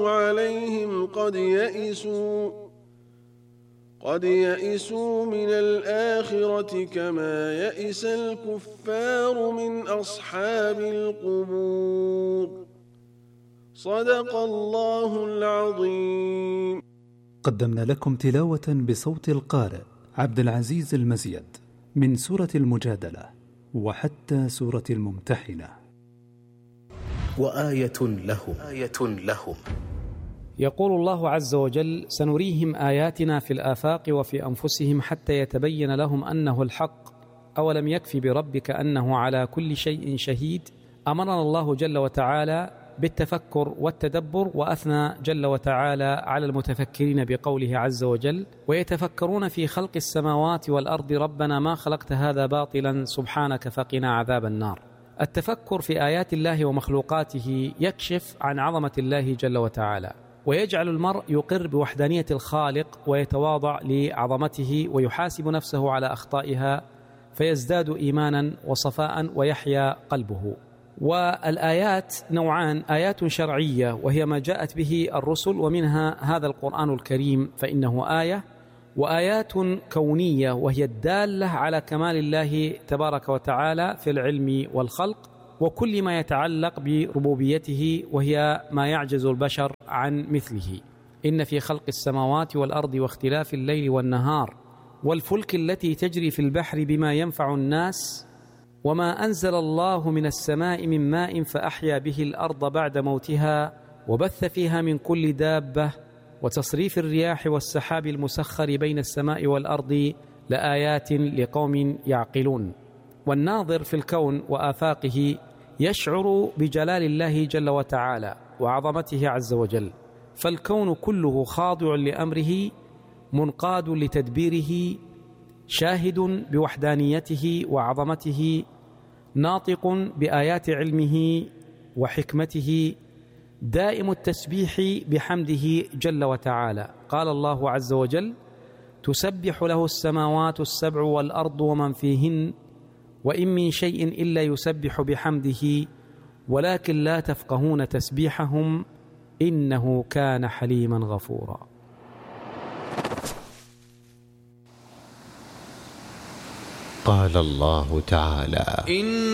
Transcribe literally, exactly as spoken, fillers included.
الله عليهم قد يئسوا قد يئسوا من الآخرة كما يئس الكفار من أصحاب القبور. صدق الله العظيم. قدمنا لكم تلاوة بصوت القارئ عبد العزيز المزيد من سورة المجادلة وحتى سورة الممتحنة. وآية لهم آية لهم يقول الله عز وجل: سنريهم آياتنا في الآفاق وفي أنفسهم حتى يتبين لهم أنه الحق أولم يكف بربك أنه على كل شيء شهيد. أمرنا الله جل وتعالى بالتفكر والتدبر، وأثنى جل وتعالى على المتفكرين بقوله عز وجل: ويتفكرون في خلق السماوات والأرض ربنا ما خلقت هذا باطلا سبحانك فقنا عذاب النار. التفكر في آيات الله ومخلوقاته يكشف عن عظمة الله جل وتعالى، ويجعل المرء يقر بوحدانية الخالق ويتواضع لعظمته ويحاسب نفسه على أخطائها فيزداد إيمانا وصفاء ويحيا قلبه. والآيات نوعان: آيات شرعية وهي ما جاءت به الرسل ومنها هذا القرآن الكريم فإنه آية، وآيات كونية وهي الدالة على كمال الله تبارك وتعالى في العلم والخلق وكل ما يتعلق بربوبيته وهي ما يعجز البشر عن مثله. إن في خلق السماوات والأرض واختلاف الليل والنهار والفلك التي تجري في البحر بما ينفع الناس وما أنزل الله من السماء من ماء فأحيا به الأرض بعد موتها وبث فيها من كل دابة وتصريف الرياح والسحاب المسخر بين السماء والأرض لآيات لقوم يعقلون. والناظر في الكون وآفاقه يشعر بجلال الله جل وتعالى وعظمته عز وجل، فالكون كله خاضع لأمره منقاد لتدبيره، شاهد بوحدانيته وعظمته، ناطق بآيات علمه وحكمته، دائم التسبيح بحمده جل وتعالى. قال الله عز وجل: تسبح له السماوات السبع والأرض ومن فيهن وإن من شيء إلا يسبح بحمده ولكن لا تفقهون تسبيحهم إنه كان حليما غفورا. قال الله تعالى: